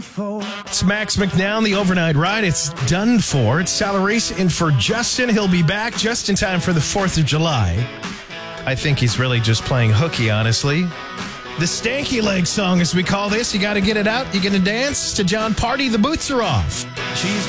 It's Max McNown, the overnight ride. It's done for. It's Salaries in for Justin. He'll be back just in time for the 4th of July. I think he's really just playing hooky, honestly. The stanky leg song, as we call this. You got to get it out. You going to dance to John Party. The boots are off. She's